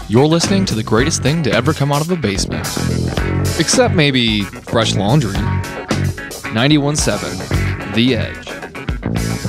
You're listening to the greatest thing to ever come out of a basement. Except maybe fresh laundry. 91.7 The Edge.